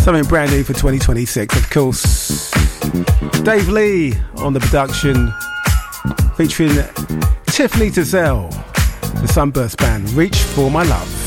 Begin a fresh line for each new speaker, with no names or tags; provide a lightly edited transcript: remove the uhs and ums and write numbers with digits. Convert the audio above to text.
Something brand new for 2026, of course. Dave Lee on the production, featuring Tiffany Tazell, the Sunburst Band, Reach for My Love.